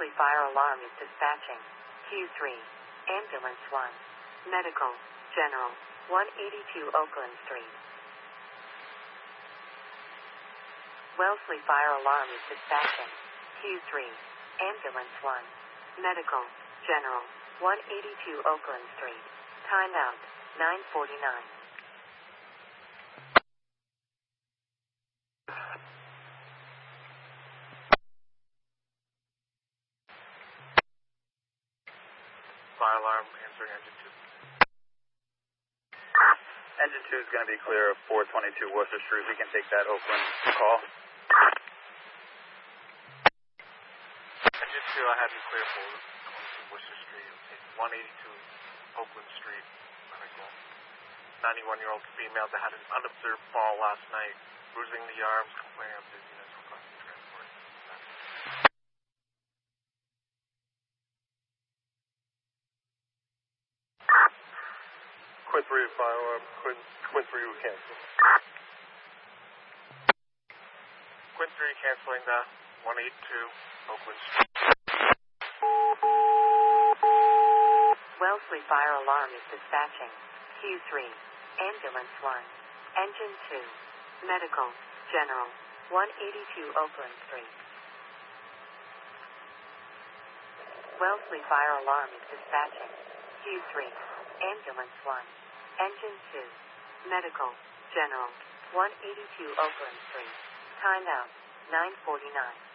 Wellesley Fire Alarm is dispatching. Q3. Ambulance 1. Medical. General. 182 Oakland Street. Wellesley Fire Alarm is dispatching. Q3. Ambulance 1. Medical. General. 182 Oakland Street. Timeout. 9:49. Fire alarm, answering engine 2. Engine 2 is going to be clear of 422 Worcester Street. We can take that Oakland call. Engine 2, I have you clear for Worcester Street. Take 182 Oakland Street. Medical. 91-year-old female that had an unobserved fall last night, bruising the arms, complaining of dizziness, requesting transport. Quint 3 fire alarm. Quint 3 will cancel. Quint 3 canceling the 182 Oakland Street. Wellesley Fire Alarm is dispatching. Q3. Ambulance 1. Engine 2. Medical. General. 182 Oakland Street. Wellesley Fire Alarm is dispatching. Q3. Ambulance 1. Engine 2. Medical. General. 182 Oakland Street. Timeout. 9:49.